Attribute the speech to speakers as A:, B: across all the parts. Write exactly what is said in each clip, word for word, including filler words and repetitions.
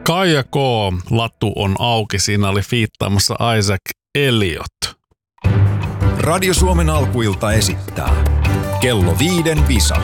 A: Kaija K. Latu on auki. Siinä oli fiittaamassa Isaac Elliot.
B: Radio Suomen alkuilta esittää Kello viiden visa.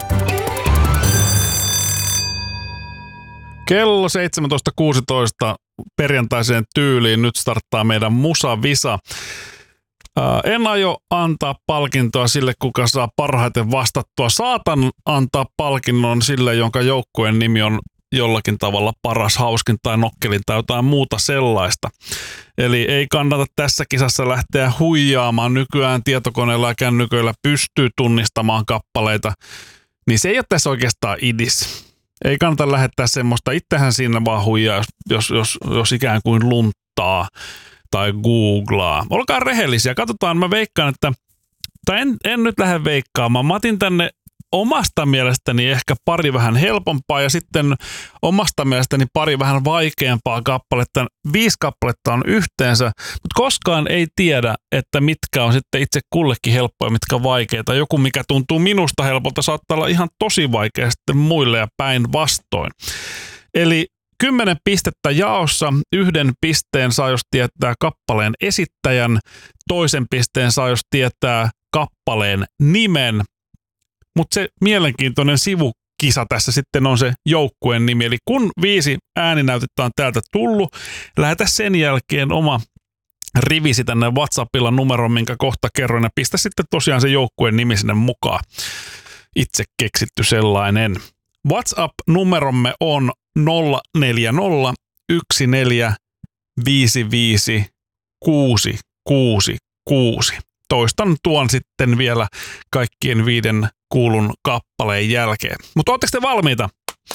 A: Kello seitsemäntoista kuusitoista perjantaiseen tyyliin. Nyt starttaa meidän Musa-visa. Ää, en aio antaa palkintoa sille, kuka saa parhaiten vastattua. Saatan antaa palkinnon sille, jonka joukkueen nimi on jollakin tavalla paras, hauskin tai nokkelin tai jotain muuta sellaista. Eli ei kannata tässä kisassa lähteä huijaamaan. Nykyään tietokoneella ja kännyköillä pystyy tunnistamaan kappaleita, niin se ei ole tässä oikeastaan idis. Ei kannata lähettää semmoista, itsehän siinä vaan huijaa, jos, jos, jos ikään kuin lunttaa tai googlaa. Olkaa rehellisiä, katsotaan, mä veikkaan, että, tai en, en nyt lähde veikkaamaan, mä otin tänne omasta mielestäni ehkä pari vähän helpompaa ja sitten omasta mielestäni pari vähän vaikeampaa kappaletta. Viisi kappaletta on yhteensä, mutta koskaan ei tiedä, että mitkä on sitten itse kullekin helppoja, mitkä vaikeita. Joku, mikä tuntuu minusta helpolta, saattaa olla ihan tosi vaikea sitten muille ja päinvastoin. Eli kymmenen pistettä jaossa. Yhden pisteen saa, jos tietää kappaleen esittäjän. Toisen pisteen saa, jos tietää kappaleen nimen. Mutta se mielenkiintoinen sivukisa tässä sitten on se joukkueen nimi. Eli kun viisi ääninäytettä on täältä tullut, lähetä sen jälkeen oma rivisi tänne WhatsAppilla numeron, minkä kohta kerroin, ja pistä sitten tosiaan se joukkueen nimi sinne mukaan. Itse keksitty sellainen. WhatsApp-numeromme on nolla neljä nolla yksi neljä viisi viisi kuusi kuusi kuusi. Toistan tuon sitten vielä kaikkien viiden kuulun kappaleen jälkeen. Mutta ootteko te valmiita?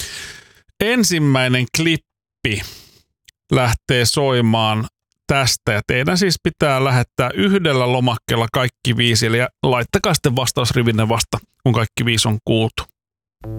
A: Ensimmäinen klippi lähtee soimaan tästä ja teidän siis pitää lähettää yhdellä lomakkeella kaikki viisi. Eli laittakaa sitten vastausrivinne vasta, kun kaikki viisi on kuultu.